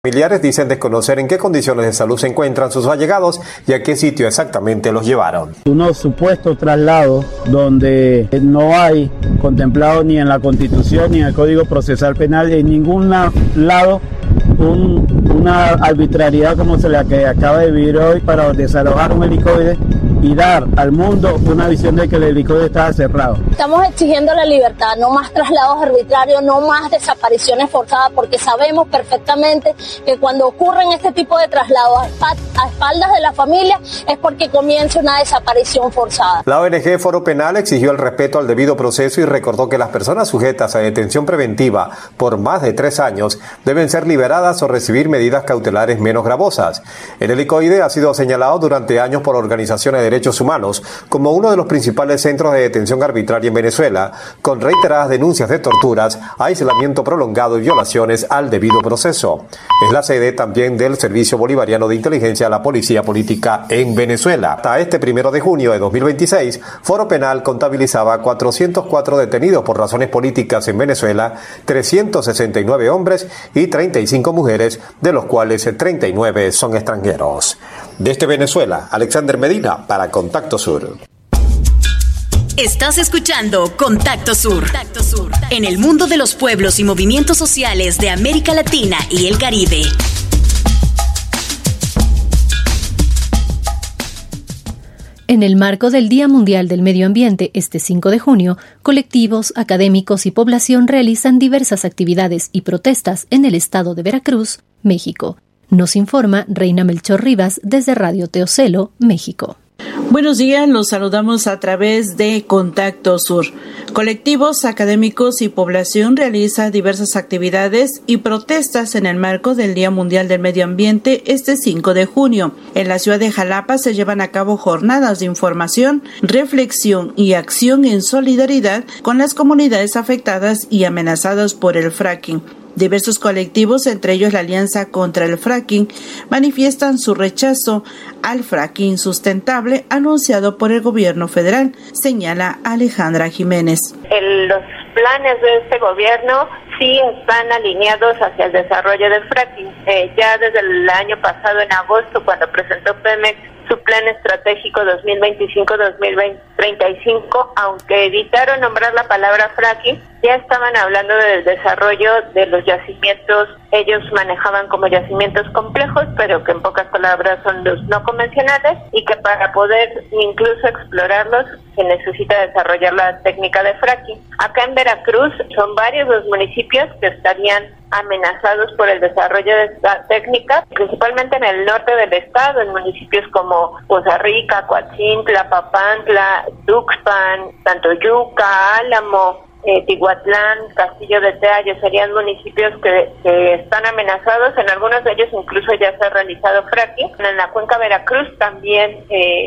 Familiares dicen desconocer en qué condiciones de salud se encuentran sus allegados y a qué sitio exactamente los llevaron. Unos supuestos traslados donde no hay contemplado ni en la Constitución ni en el Código Procesal Penal, en ningún lado una arbitrariedad como se la que acaba de vivir hoy para desalojar un helicoide y dar al mundo una visión de que el helicoide estaba cerrado. Estamos exigiendo la libertad, no más traslados arbitrarios, no más desapariciones forzadas, porque sabemos perfectamente que cuando ocurren este tipo de traslados a espaldas de la familia es porque comienza una desaparición forzada. La ONG Foro Penal exigió el respeto al debido proceso y recordó que las personas sujetas a detención preventiva por más de 3 años deben ser liberadas o recibir medidas cautelares menos gravosas. El helicoide ha sido señalado durante años por organizaciones de derechos humanos como uno de los principales centros de detención arbitraria en Venezuela, con reiteradas denuncias de torturas, aislamiento prolongado y violaciones al debido proceso. Es la sede también del Servicio Bolivariano de Inteligencia de la Policía Política en Venezuela. Hasta este 1 de junio de 2026, Foro Penal contabilizaba 404 detenidos por razones políticas en Venezuela, 369 hombres y 35 mujeres, de los cuales 39 son extranjeros. Desde Venezuela, Alexander Medina para Contacto Sur. Estás escuchando Contacto Sur. En el mundo de los pueblos y movimientos sociales de América Latina y el Caribe. En el marco del Día Mundial del Medio Ambiente, este 5 de junio, colectivos, académicos y población realizan diversas actividades y protestas en el estado de Veracruz, México. Nos informa Reina Melchor Rivas desde Radio Teocelo, México. Buenos días, los saludamos a través de Contacto Sur. Colectivos, académicos y población realiza diversas actividades y protestas en el marco del Día Mundial del Medio Ambiente este 5 de junio. En la ciudad de Jalapa se llevan a cabo jornadas de información, reflexión y acción en solidaridad con las comunidades afectadas y amenazadas por el fracking. Diversos colectivos, entre ellos la Alianza contra el Fracking, manifiestan su rechazo al fracking sustentable anunciado por el gobierno federal, señala Alejandra Jiménez. Los planes de este gobierno sí están alineados hacia el desarrollo del fracking. Ya desde el año pasado, en agosto, cuando presentó Pemex su plan estratégico 2025-2035, aunque evitaron nombrar la palabra fracking, ya estaban hablando del desarrollo de los yacimientos. Ellos manejaban como yacimientos complejos, pero que en pocas palabras son los no convencionales, y que para poder incluso explorarlos se necesita desarrollar la técnica de fracking. Acá en Veracruz son varios los municipios que estarían amenazados por el desarrollo de esta técnica, principalmente en el norte del estado, en municipios como Poza Rica, Coatzintla, Papantla, Tuxpan, Tantoyuca, Álamo, Tihuatlán, Castillo de Teallo, serían municipios que están amenazados. En algunos de ellos incluso ya se ha realizado fracking. En la cuenca Veracruz también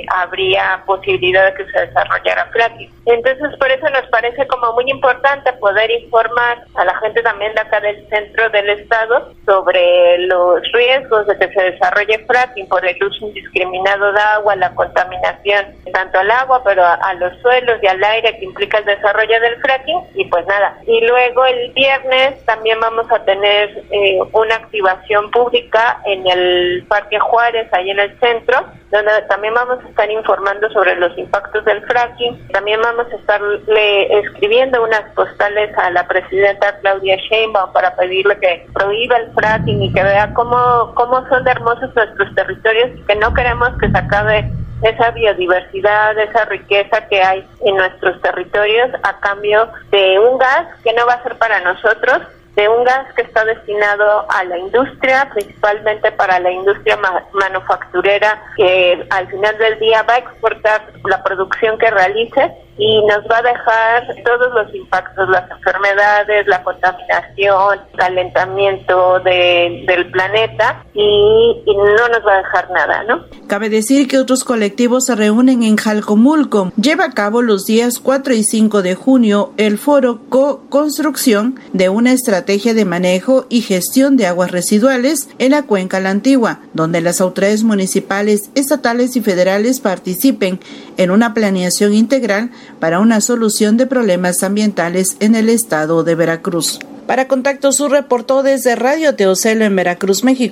habría posibilidad de que se desarrollara fracking. Entonces, por eso nos parece como muy importante poder informar a la gente también de acá del centro del estado sobre los riesgos de que se desarrolle fracking por el uso indiscriminado de agua, la contaminación tanto al agua, pero a los suelos y al aire que implica el desarrollo del fracking. Y pues nada, y luego el viernes también vamos a tener una activación pública en el Parque Juárez, ahí en el centro, donde también vamos a estar informando sobre los impactos del fracking. También vamos a estarle escribiendo unas postales a la presidenta Claudia Sheinbaum para pedirle que prohíba el fracking y que vea cómo son de hermosos nuestros territorios, y que no queremos que se acabe esa biodiversidad, esa riqueza que hay en nuestros territorios a cambio de un gas que no va a ser para nosotros, de un gas que está destinado a la industria, principalmente para la industria manufacturera, que al final del día va a exportar la producción que realice y nos va a dejar todos los impactos, las enfermedades, la contaminación, calentamiento del planeta, y no nos va a dejar nada, ¿no? Cabe decir que otros colectivos se reúnen en Jalcomulco. Lleva a cabo los días 4 y 5 de junio el foro Co-Construcción de una estrategia de manejo y gestión de aguas residuales en la Cuenca La Antigua, donde las autoridades municipales, estatales y federales participen en una planeación integral para una solución de problemas ambientales en el estado de Veracruz. Para Contacto Sur reportó desde Radio Teocelo en Veracruz, México.